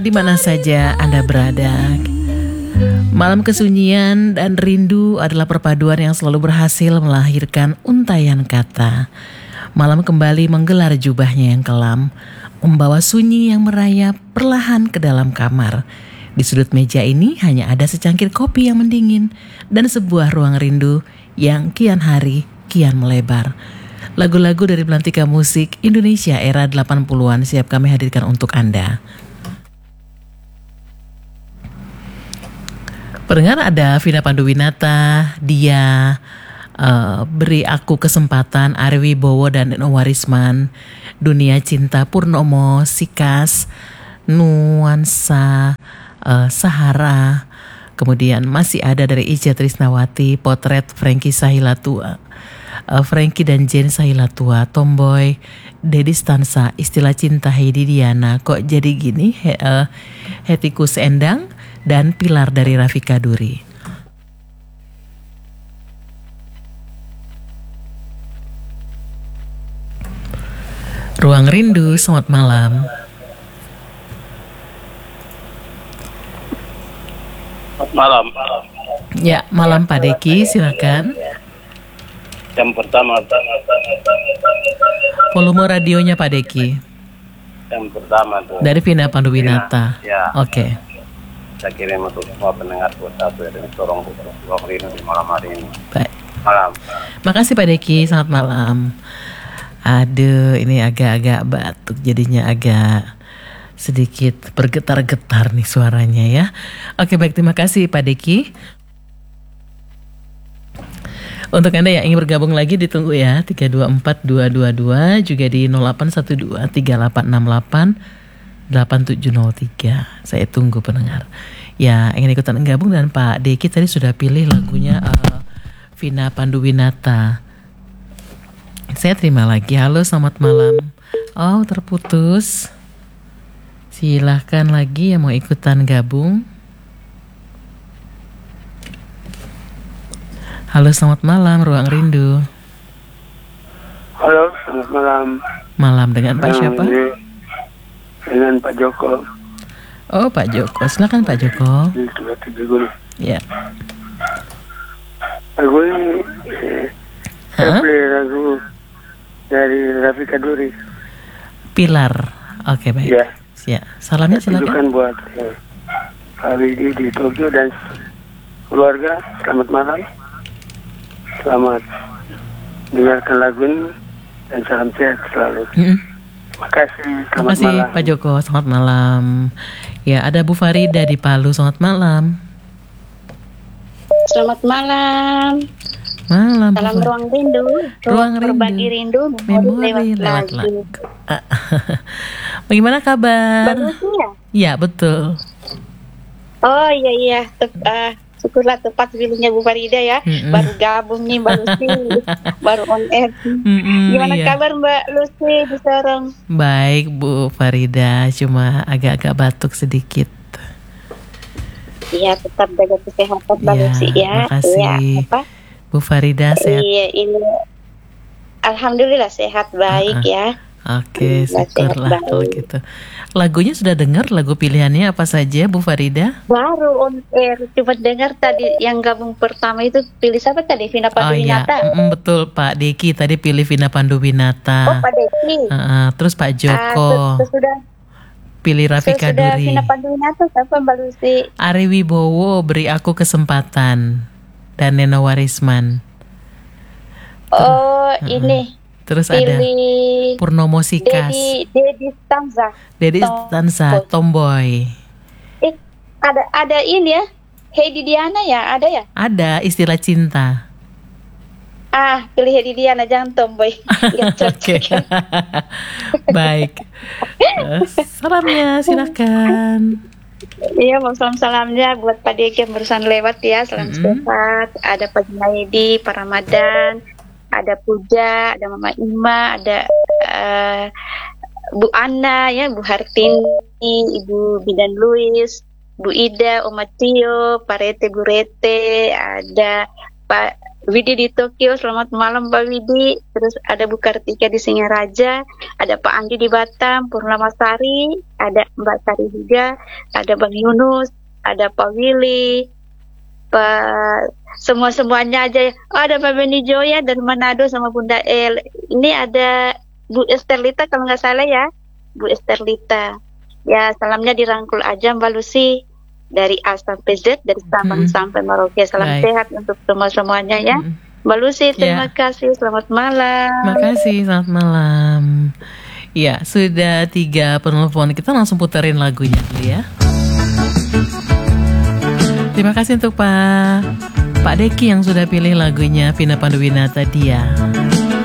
Di mana saja Anda berada, malam kesunyian dan rindu adalah perpaduan yang selalu berhasil melahirkan untayan kata. Malam kembali menggelar jubahnya yang kelam, membawa sunyi yang merayap perlahan ke dalam kamar. Di sudut meja ini hanya ada secangkir kopi yang mendingin dan sebuah ruang rindu yang kian hari kian melebar. Lagu-lagu dari belantika musik Indonesia era 80-an siap kami hadirkan untuk Anda. Pendengar, ada Vina Panduwinata, Dia, Beri Aku Kesempatan, Ari Wibowo dan Eno Warisman, Dunia Cinta Purnomo, Sikas, Nuansa, Sahara, kemudian masih ada dari Ica Trisnawati, Potret Frankie Sahilatua, Frankie dan Jen Sahilatua, Tomboy, Dedi Stansa, Istilah Cinta Heidi Diana, Kok Jadi Gini, Hetikus Endang, dan Pilar dari Rafika Duri. Ruang Rindu, selamat malam. Malam. Ya, malam Pak Deki, silakan. Yang pertama. Volume radionya Pak Deki. Yang pertama tuh. Dari Vina Panduwinata. Ya. Oke. Saya kirim untuk semua pendengar satu ya, tolong ruang rindu di malam hari ini. Baik. Malam. Makasih Pak Deki, selamat malam. Aduh, ini agak-agak batuk, jadinya agak sedikit bergetar-getar nih suaranya ya. Oke, baik, terima kasih Pak Deki. Untuk Anda yang ingin bergabung lagi ditunggu ya, 324-222, juga di 0812-3868 8703. Saya tunggu pendengar. Ya, ingin ikutan gabung dan Pak Deki tadi sudah pilih lagunya Vina Panduwinata. Saya terima lagi. Halo, selamat malam. Oh, terputus. Silahkan lagi yang mau ikutan gabung. Halo, selamat malam, Ruang Rindu. Halo, selamat malam. Malam dengan Pak siapa? Dengan Pak Joko. Oh, Pak Joko. Silakan Pak Joko. Di Tiga Gunung. Ya. Lagu ini saya pilih lagu dari Rafika Duri. Pilar. Oke, baik. Ya. Ya. Salamnya silakan. Tujukan buat Pak Widi di Tokyo dan keluarga. Selamat malam. Selamat dengarkan lagu ini dan salam sehat selalu. Terima kasih. Terima kasih malam. Pak Joko. Selamat malam. Ya, ada Bu Farida di Palu. Selamat malam. Selamat malam. Malam. Salam Ruang Rindu. Ruang Rindu. Berbagi rindu. Memori lewat lagu. Bagaimana kabar? Baru ya? Ya, betul. Oh iya. Syukurlah tepat pilihnya Bu Farida ya. Baru gabung nih Mbak Lucy. Baru on air. Gimana kabar Mbak Lucy di Sorong? Baik Bu Farida, cuma agak-agak batuk sedikit. Iya, tetap jaga kesehatan Mbak Lucy ya. Makasih. Ya, Bu Farida sehat? Iya, ini alhamdulillah sehat baik ya. Oke, syukurlah kalau gitu. Lagunya sudah dengar, lagu pilihannya apa saja Bu Farida? Baru on air, cuma dengar tadi yang gabung pertama itu pilih siapa tadi? Vina Panduwinata. Oh iya, betul Pak Deki tadi pilih Vina Panduwinata. Oh Pak Deki. Terus Pak Joko sudah pilih Rafika Duri. Vina Panduwinata siapa Mbak Lucy? Ari Wibowo, Beri Aku Kesempatan, dan Neno Warisman. Oh ini. Terus ada Purnomo Sikas, Dedi Stansa, Tomboy. Ada ini ya, Heidi Diana ya, ada ya? Ada Istilah Cinta. Pilih Heidi Diana, jangan Tomboy. Oke. Baik. Salamnya silakan. Iya, mau salamnya buat Pak Deki yang barusan lewat ya, salam sehat. Ada Pak Junaidi, Pak Ramadan. Ada Puja, ada Mama Ima, ada Bu Anna, ya, Bu Hartini, Ibu Bidan Luis, Bu Ida, Om Tio, Pak Rete, Bu Rete, ada Pak Widi di Tokyo, selamat malam Pak Widi. Terus ada Bu Kartika di Singaraja, ada Pak Andi di Batam, Purnama Sari, ada Mbak Sari juga, ada Bang Yunus, ada Pak Willy, Pak semuanya aja. Oh, ada Pak Beni Joya dari Manado sama Bunda El. Ini ada Bu Esterlita kalau nggak salah ya, Bu Esterlita. Ya, salamnya dirangkul aja Mbak Lucy. Dari A sampai Z, dari Sabang sampai Merauke. Salam sehat untuk semuanya ya. Mbak Lucy, terima kasih. Selamat malam. Terima kasih, selamat malam. Ya, sudah 3 penelpon. Kita langsung puterin lagunya dulu ya. Terima kasih untuk Pak Deki yang sudah pilih lagunya Vina Panduwinata Dia.